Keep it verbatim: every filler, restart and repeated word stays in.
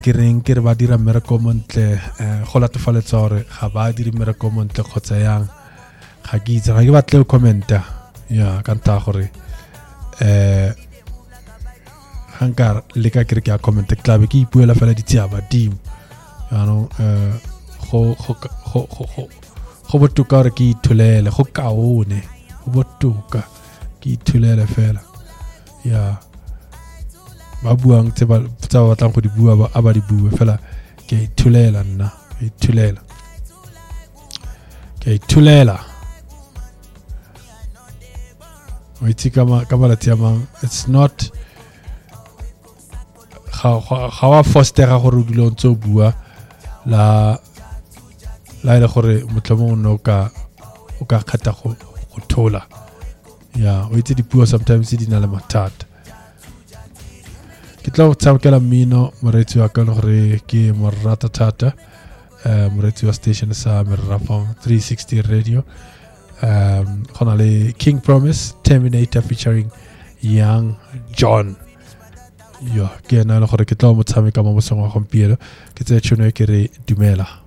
ke reng ke re ba dira mmereko montle go latofaletsa gore ga ba dire mmereko montle kgotsa yang ga ke itse ga ke batle go commenta ya ka nta gore eh hankar le ka ke ke a commenta klabe ke ipuela fela di tsia ba dim ya no eh go go go go go botuka gore ke ithulele go kaone go botuka ke ithulele fela ya ba buang tse ba tsa ba tlang go di bua ba aba di bua fela ke ithulela nna ke ithulela ke ithulela o itse ka ma ka bala tiamang it's not ga ga wa fostera gore o dilo ntse o bua la la ile gore motlhomo no ka o ka khata go go thola ya o itse di bua sometimes di na le mathata ke tla o tsabakela mmino moretsi wa ka gore ke morata thata eh moretsi wa station sa Merafong three sixty radio um gona le King Promise Terminator featuring Young John yo ke na le gore ke tla mo tshameka mo mosong wa gompieno ke tse tšhono ke re dumela.